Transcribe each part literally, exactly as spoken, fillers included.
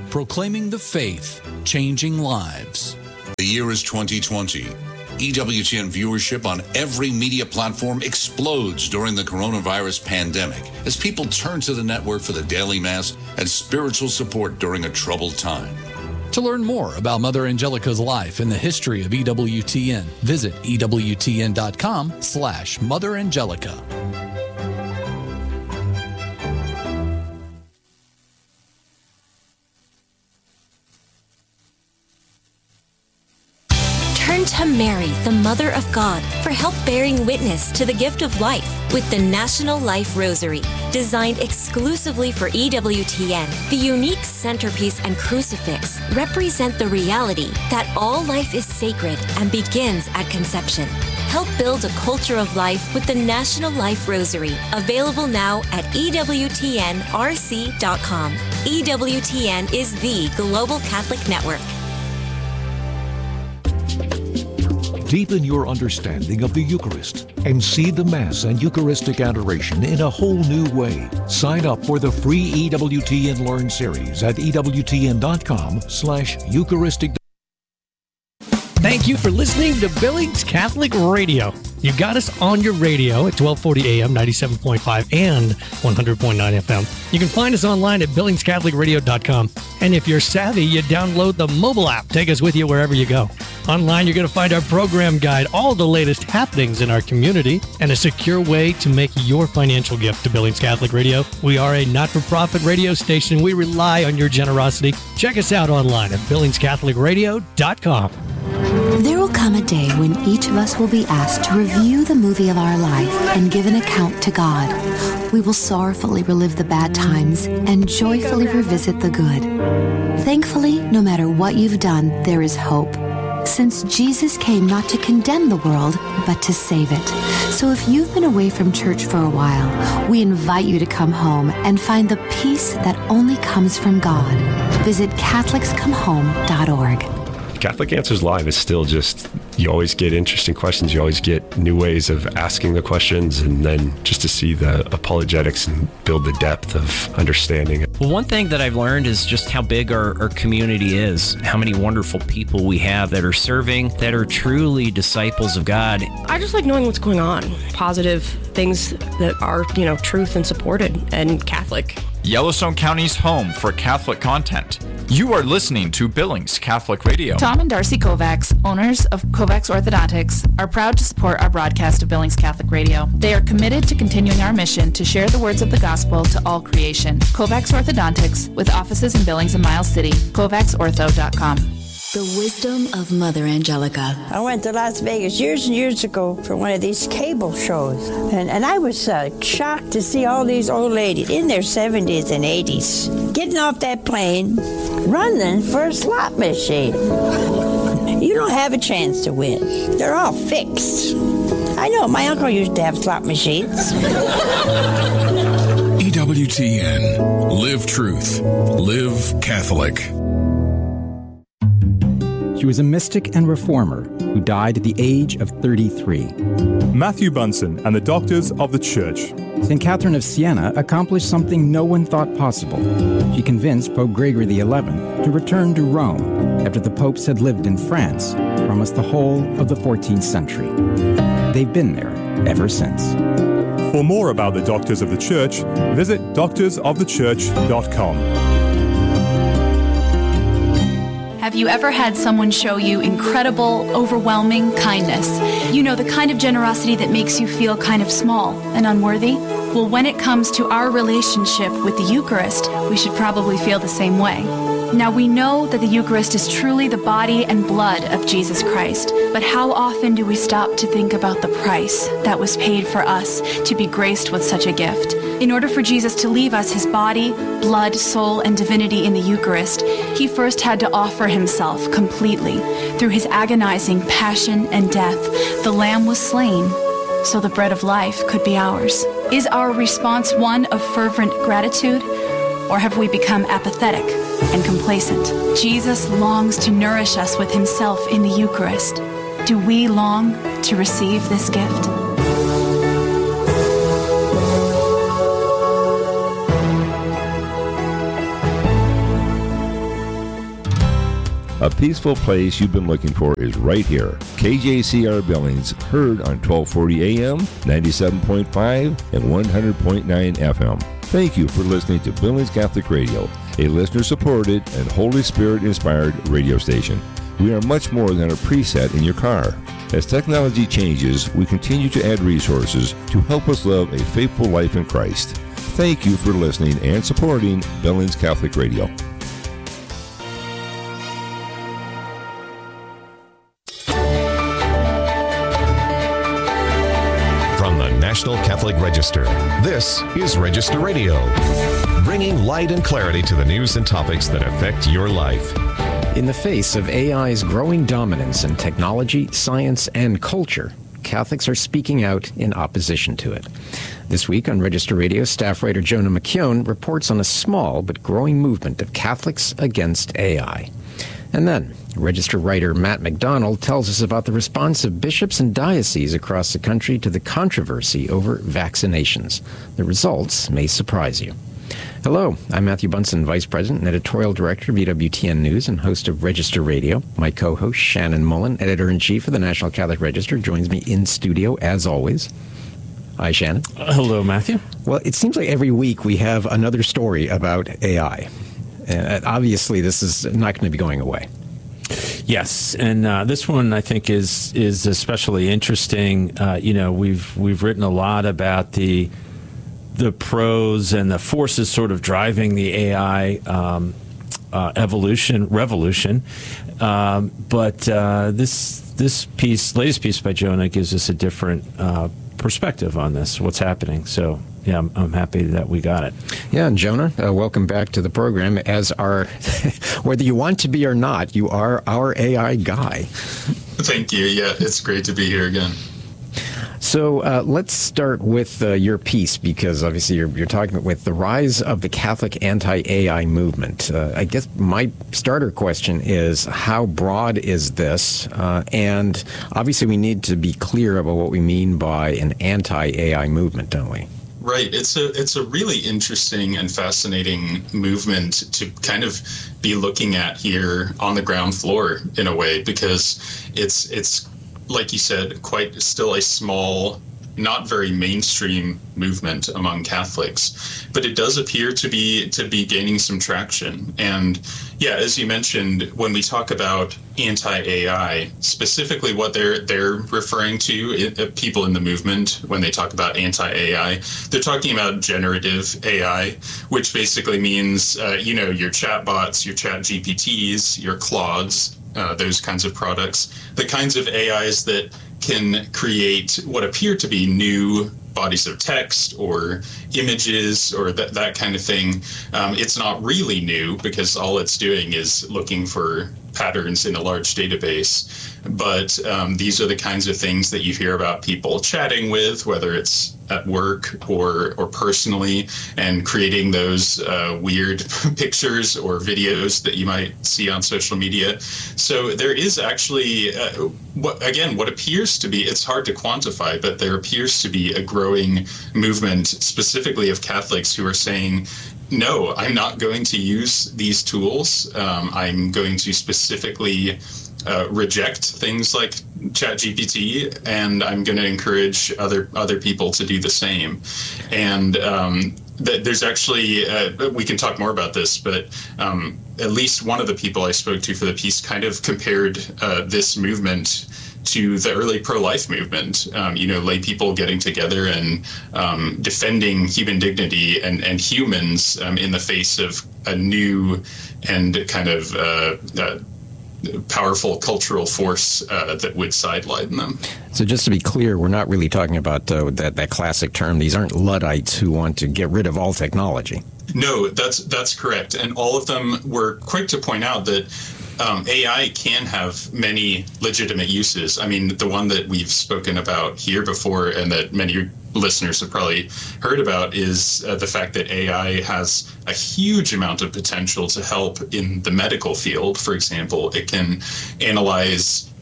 proclaiming the faith, changing lives. The year is twenty twenty. E W T N viewership on every media platform explodes during the coronavirus pandemic as people turn to the network for the daily mass and spiritual support during a troubled time. To learn more about Mother Angelica's life and the history of E W T N, visit ewtn.com slash Mother Angelica. Turn to Mary, the Mother of God, for help bearing witness to the gift of life with the National Life Rosary. Designed exclusively for E W T N, the unique centerpiece and crucifix represent the reality that all life is sacred and begins at conception. Help build a culture of life with the National Life Rosary, available now at E W T N R C dot com. E W T N is the global Catholic network. Deepen your understanding of the Eucharist and see the Mass and Eucharistic adoration in a whole new way. Sign up for the free E W T N Learn series at ewtn.com slash Eucharistic. Thank you for listening to Billings Catholic Radio. You got us on your radio at twelve forty A M, ninety-seven point five, and one hundred point nine F M. You can find us online at billings catholic radio dot com. And if you're savvy, you download the mobile app. Take us with you wherever you go. Online, you're going to find our program guide, all the latest happenings in our community, and a secure way to make your financial gift to Billings Catholic Radio. We are a not-for-profit radio station. We rely on your generosity. Check us out online at billings catholic radio dot com. There will come a day when each of us will be asked to review the movie of our life and give an account to God. We will sorrowfully relive the bad times and joyfully revisit the good. Thankfully, no matter what you've done, there is hope, since Jesus came not to condemn the world, but to save it. So if you've been away from church for a while, we invite you to come home and find the peace that only comes from God. Visit catholics come home dot org. Catholic Answers Live is still just, you always get interesting questions. You always get new ways of asking the questions, and then just to see the apologetics and build the depth of understanding. Well, one thing that I've learned is just how big our, our community is, how many wonderful people we have that are serving, that are truly disciples of God. I just like knowing what's going on, positive things that are, you know, truth and supported and Catholic. Yellowstone County's home for Catholic content. You are listening to Billings Catholic Radio. Tom and Darcy Kovacs, owners of Kovacs Orthodontics, are proud to support our broadcast of Billings Catholic Radio. They are committed to continuing our mission to share the words of the gospel to all creation. Kovacs Orthodontics, with offices in Billings and Miles City. kovacs ortho dot com. The wisdom of Mother Angelica. I went to Las Vegas years and years ago for one of these cable shows, and, and I was uh, shocked to see all these old ladies in their seventies and eighties getting off that plane, running for a slot machine. You don't have a chance to win. They're all fixed. I know, my uncle used to have slot machines. E W T N. Live truth. Live Catholic. She was a mystic and reformer who died at the age of thirty-three. Matthew Bunson and the Doctors of the Church. Saint Catherine of Siena accomplished something no one thought possible. She convinced Pope Gregory the eleventh to return to Rome after the popes had lived in France for almost the whole of the fourteenth century. They've been there ever since. For more about the Doctors of the Church, visit doctors of the church dot com. Have you ever had someone show you incredible, overwhelming kindness? You know, the kind of generosity that makes you feel kind of small and unworthy? Well, when it comes to our relationship with the Eucharist, we should probably feel the same way. Now, we know that the Eucharist is truly the body and blood of Jesus Christ, but how often do we stop to think about the price that was paid for us to be graced with such a gift? In order for Jesus to leave us his body, blood, soul, and divinity in the Eucharist, he first had to offer himself completely. Through his agonizing passion and death, the Lamb was slain so the bread of life could be ours. Is our response one of fervent gratitude, or have we become apathetic and complacent? Jesus longs to nourish us with himself in the Eucharist. Do we long to receive this gift? A peaceful place you've been looking for is right here. K J C R Billings, heard on twelve forty A M, ninety-seven point five, and one hundred point nine F M. Thank you for listening to Billings Catholic Radio, a listener-supported and Holy Spirit-inspired radio station. We are much more than a preset in your car. As technology changes, we continue to add resources to help us live a faithful life in Christ. Thank you for listening and supporting Billings Catholic Radio. From the National Catholic Register, this is Register Radio, bringing light and clarity to the news and topics that affect your life. In the face of A I's growing dominance in technology, science, and culture, Catholics are speaking out in opposition to it. This week on Register Radio, staff writer Jonah McKeown reports on a small but growing movement of Catholics against A I. And then, Register writer Matt McDonald tells us about the response of bishops and dioceses across the country to the controversy over vaccinations. The results may surprise you. Hello, I'm Matthew Bunson, Vice President and Editorial Director of E W T N News and host of Register Radio. My co-host, Shannon Mullen, Editor-in-Chief of the National Catholic Register, joins me in studio, as always. Hi, Shannon. Uh, hello, Matthew. Well, it seems like every week we have another story about A I. Uh, obviously, this is not going to be going away. Yes, and uh, this one I think is is especially interesting. Uh, you know, we've we've written a lot about the the pros and the forces sort of driving the A I um, uh, evolution revolution, um, but uh, this this piece, latest piece by Jonah, gives us a different uh, perspective on this. What's happening? So. Yeah, I'm, I'm happy that we got it. Yeah, and Jonah, uh, welcome back to the program. As our, whether you want to be or not, you are our A I guy. Thank you. Yeah, it's great to be here again. So uh, let's start with uh, your piece, because obviously you're, you're talking with the rise of the Catholic anti-A I movement. Uh, I guess my starter question is, how broad is this? Uh, and obviously we need to be clear about what we mean by an anti-A I movement, don't we? Right. It's a it's a really interesting and fascinating movement to kind of be looking at here on the ground floor in a way, because it's it's like you said, quite still a small, not very mainstream movement among Catholics, but it does appear to be to be gaining some traction. And yeah, as you mentioned, when we talk about anti-A I, specifically what they're they're referring to, uh, people in the movement, when they talk about anti-A I, they're talking about generative A I, which basically means, uh, you know, your chatbots, your chat G P Ts, your Claudes, uh, those kinds of products, the kinds of A Is that can create what appear to be new bodies of text or images or that that kind of thing. Um, it's not really new, because all it's doing is looking for patterns in a large database. But um, these are the kinds of things that you hear about people chatting with, whether it's at work or or personally, and creating those uh, weird pictures or videos that you might see on social media. So there is actually, uh, what, again, what appears to be, it's hard to quantify, but there appears to be a growing movement, specifically of Catholics, who are saying, no, I'm not going to use these tools. Um, I'm going to specifically uh, reject things like ChatGPT, and I'm going to encourage other other people to do the same. And um, th- there's actually, uh, we can talk more about this, but um, at least one of the people I spoke to for the piece kind of compared uh, this movement to the early pro-life movement, um, you know, lay people getting together and um, defending human dignity and, and humans um, in the face of a new and kind of uh, uh, powerful cultural force uh, that would sideline them. So just to be clear, we're not really talking about uh, that, that classic term. These aren't Luddites who want to get rid of all technology. No, that's that's correct. And all of them were quick to point out that Um, A I can have many legitimate uses. I mean, the one that we've spoken about here before and that many listeners have probably heard about is uh, the fact that A I has a huge amount of potential to help in the medical field. For example, it can analyze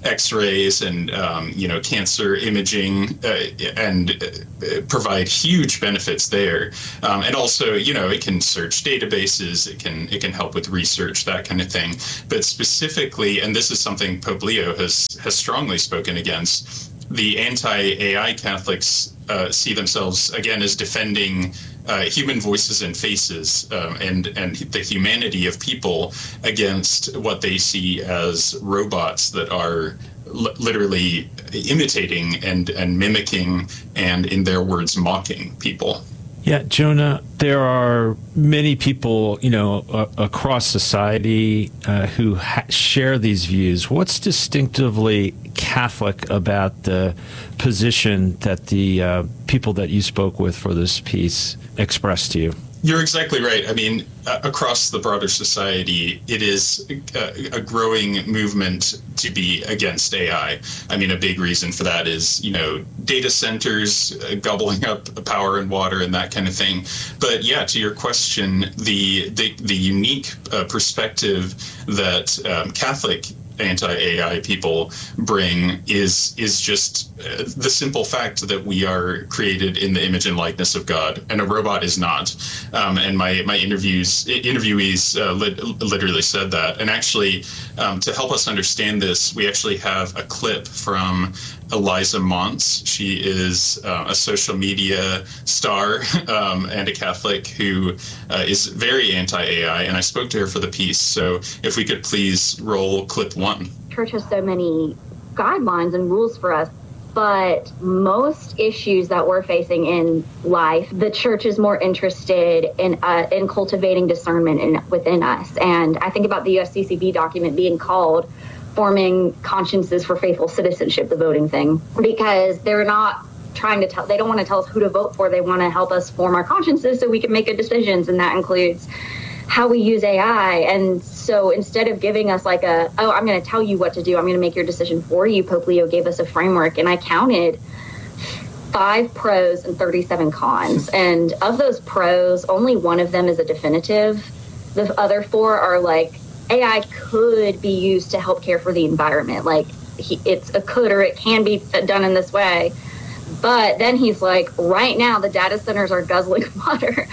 X-rays and um, you know cancer imaging uh, and uh, provide huge benefits there. Um, and also, you know, it can search databases, it can it can help with research, that kind of thing. But specifically, and this is something Pope Leo has has strongly spoken against, the anti-A I Catholics uh, see themselves again as defending Uh, human voices and faces um, and and the humanity of people against what they see as robots that are li- literally imitating and, and mimicking and, in their words, mocking people. Yeah, Jonah, there are many people, you know, uh, across society uh, who ha- share these views. What's distinctively Catholic about the position that the uh, people that you spoke with for this piece expressed to you? You're exactly right. I mean, uh, across the broader society, it is a, a growing movement to be against A I. I mean, a big reason for that is, you know, data centers uh, gobbling up power and water and that kind of thing. But yeah, to your question, the the, the unique uh, perspective that um, Catholic anti-A I people bring is is just uh, the simple fact that we are created in the image and likeness of God, and a robot is not. Um, and my my interviews interviewees uh, lit, literally said that. And actually, um, to help us understand this, we actually have a clip from Eliza Montz. She is uh, a social media star um, and a Catholic who uh, is very anti-A I, and I spoke to her for the piece. So if we could please roll clip one. Church has so many guidelines and rules for us, but most issues that we're facing in life, the church is more interested in uh, in cultivating discernment in, within us. And I think about the U S C C B document being called Forming Consciences for Faithful Citizenship, the voting thing, because they're not trying to tell, they don't want to tell us who to vote for. They want to help us form our consciences so we can make good decisions. And that includes how we use A I. And so instead of giving us like a, oh, I'm going to tell you what to do, I'm going to make your decision for you, Pope Leo gave us a framework, and I counted five pros and thirty-seven cons. And of those pros, only one of them is a definitive. The other four are like, A I could be used to help care for the environment. Like he, it's a could, or it can be done in this way. But then he's like, right now the data centers are guzzling water.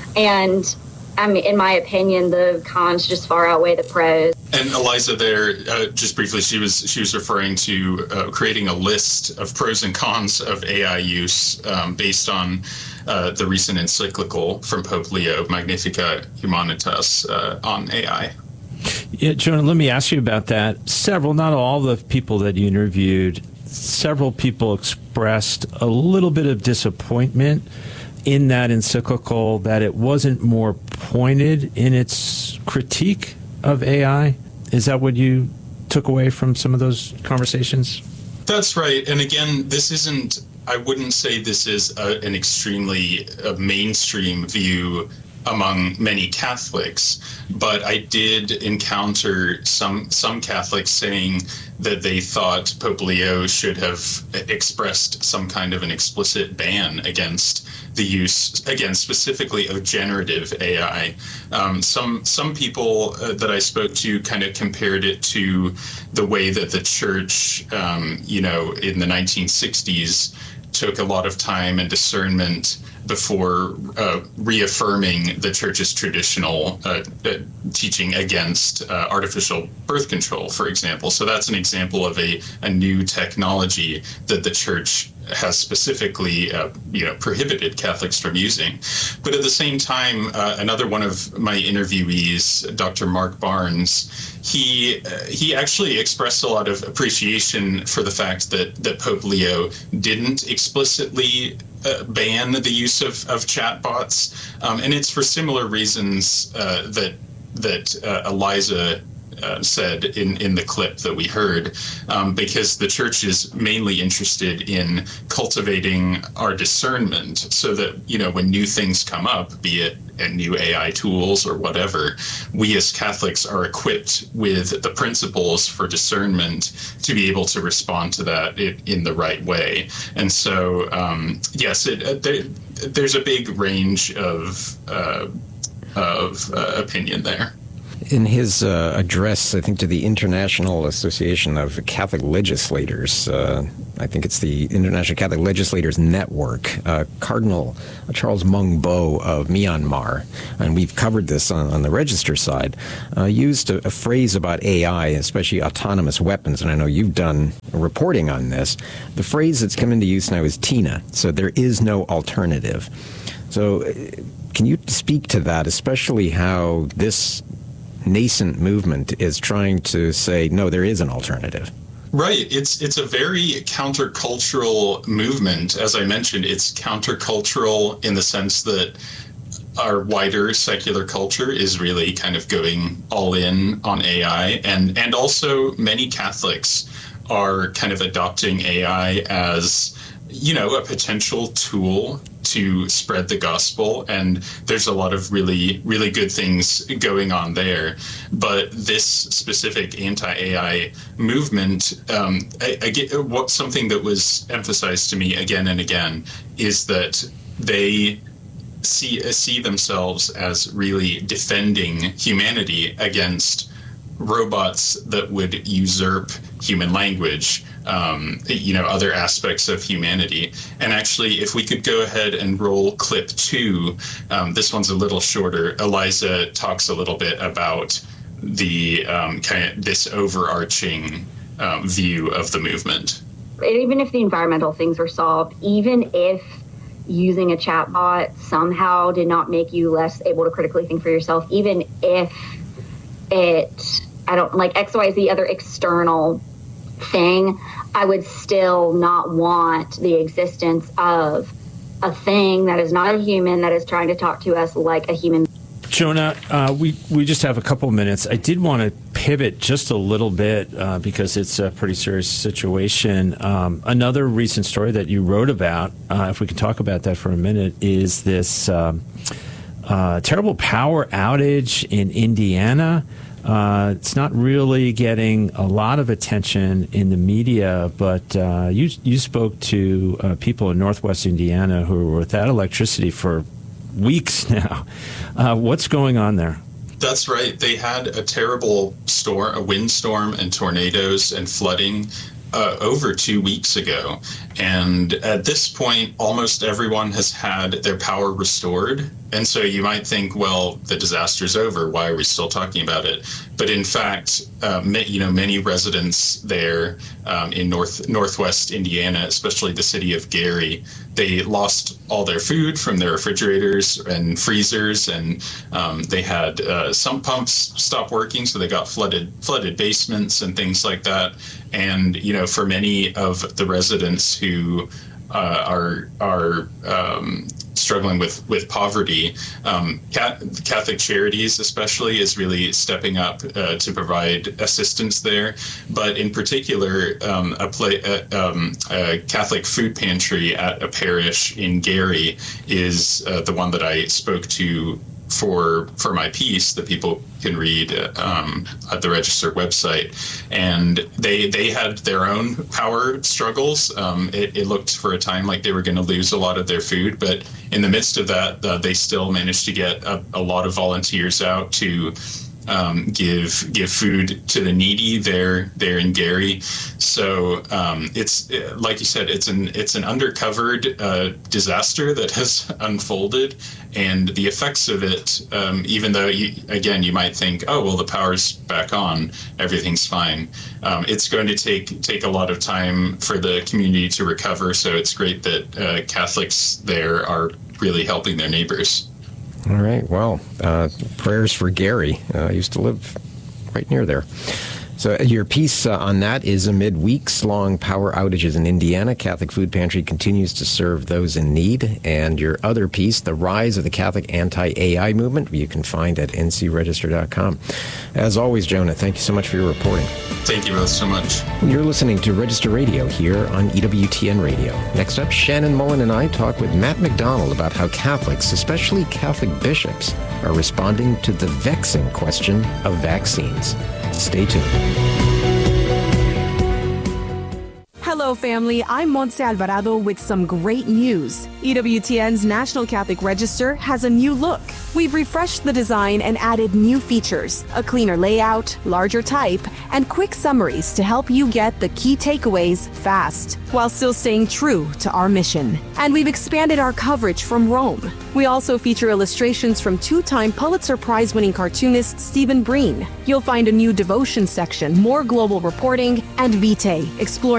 And I mean, in my opinion, the cons just far outweigh the pros. And Eliza there, uh, just briefly, she was she was referring to uh, creating a list of pros and cons of A I use um, based on uh, the recent encyclical from Pope Leo, Magnificat Humanitas, uh, on A I. Yeah, Jonah, let me ask you about that. Several, not all the people that you interviewed, several people expressed a little bit of disappointment in that encyclical that it wasn't more pointed in its critique of A I. Is that what you took away from some of those conversations? That's right. And again, this isn't, I wouldn't say this is a, an extremely uh, mainstream view among many Catholics, but I did encounter some some Catholics saying that they thought Pope Leo should have expressed some kind of an explicit ban against the use, again, specifically of generative A I. Um, some some people uh, that I spoke to kind of compared it to the way that the church, um, you know, in the nineteen sixties took a lot of time and discernment before uh, reaffirming the church's traditional uh, uh, teaching against uh, artificial birth control, for example. So that's an example of a, a new technology that the church has specifically uh, you know, prohibited Catholics from using. But at the same time, uh, another one of my interviewees, Doctor Mark Barnes, he uh, he actually expressed a lot of appreciation for the fact that, that Pope Leo didn't explicitly uh, ban the use of, of chatbots. Um, and it's for similar reasons uh, that, that uh, Eliza Uh, said in, in the clip that we heard, um, because the church is mainly interested in cultivating our discernment so that, you know, when new things come up, be it new A I tools or whatever, we as Catholics are equipped with the principles for discernment to be able to respond to that in, in the right way. And so, um, yes, it, uh, there, there's a big range of, uh, of uh, opinion there. In his uh, address, I think, to the International Association of Catholic Legislators, uh, I think it's the International Catholic Legislators Network, uh, Cardinal Charles Mung Bo of Myanmar, and we've covered this on, on the Register side, uh, used a, a phrase about A I, especially autonomous weapons, and I know you've done reporting on this. The phrase that's come into use now is TINA, so there is no alternative. So uh, can you speak to that, especially how this nascent movement is trying to say, no, there is an alternative? Right. It's it's a very countercultural movement. As I mentioned, it's countercultural in the sense that our wider secular culture is really kind of going all in on A I. And, and also many Catholics are kind of adopting A I as, you know, a potential tool to spread the gospel, and there's a lot of really, really good things going on there. But this specific anti-A I movement, um, I, I get what something that was emphasized to me again and again is that they see see themselves as really defending humanity against robots that would usurp human language, um, you know, other aspects of humanity. And actually, if we could go ahead and roll clip two, um, this one's a little shorter. Eliza talks a little bit about the um, kind of this overarching um, view of the movement. Even if the environmental things were solved, even if using a chatbot somehow did not make you less able to critically think for yourself, even if it, I don't like X, Y, Z, other external thing, I would still not want the existence of a thing that is not a human that is trying to talk to us like a human. Jonah, uh, we, we just have a couple of minutes. I did want to pivot just a little bit uh, because it's a pretty serious situation. Um, another recent story that you wrote about, uh, if we can talk about that for a minute, is this um, uh, terrible power outage in Indiana. Uh, it's not really getting a lot of attention in the media, but uh, you you spoke to uh, people in Northwest Indiana who were without electricity for weeks now. Uh, what's going on there? That's right. They had a terrible storm, a windstorm and tornadoes and flooding uh, over two weeks ago. And at this point, almost everyone has had their power restored. And so you might think, well, the disaster's over. Why are we still talking about it? But in fact, uh, you know, many residents there um, in north northwest Indiana, especially the city of Gary, they lost all their food from their refrigerators and freezers, and um, they had uh, sump pumps stop working, so they got flooded flooded basements and things like that. And you know, for many of the residents who uh, are are um, struggling with with poverty, um, Catholic Charities especially is really stepping up uh, to provide assistance there. But in particular, um, a, play, uh, um, a Catholic food pantry at a parish in Gary is uh, the one that I spoke to for for my piece that people can read um, at the Register website. And they they had their own power struggles. Um, it, it looked for a time like they were going to lose a lot of their food, but in the midst of that, uh, they still managed to get a, a lot of volunteers out to Um, give give food to the needy there there in Gary. So um, it's like you said, it's an it's an undercovered uh, disaster that has unfolded, and the effects of it, um, even though you, again you might think, oh well, the power's back on, everything's fine. Um, it's going to take take a lot of time for the community to recover. So it's great that uh, Catholics there are really helping their neighbors. All right. Well, uh, prayers for Gary. Uh, I used to live right near there. So your piece uh, on that is amid weeks-long power outages in Indiana, Catholic Food Pantry continues to serve those in need. And your other piece, The Rise of the Catholic Anti-A I Movement, you can find at n c register dot com. As always, Jonah, thank you so much for your reporting. Thank you both so much. You're listening to Register Radio here on E W T N Radio. Next up, Shannon Mullen and I talk with Matt McDonald about how Catholics, especially Catholic bishops, are responding to the vexing question of vaccines. Stay tuned. Hello, Hello, family. I'm Montse Alvarado with some great news. E W T N's National Catholic Register has a new look. We've refreshed the design and added new features, a cleaner layout, larger type, and quick summaries to help you get the key takeaways fast, while still staying true to our mission. And we've expanded our coverage from Rome. We also feature illustrations from two-time Pulitzer Prize-winning cartoonist Stephen Breen. You'll find a new devotion section, more global reporting, and Vitae, exploring